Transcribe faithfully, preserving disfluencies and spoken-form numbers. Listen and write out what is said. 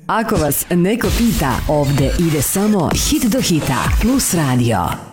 Ako vas neko pita, ovde ide samo hit do hita. Plus Radio.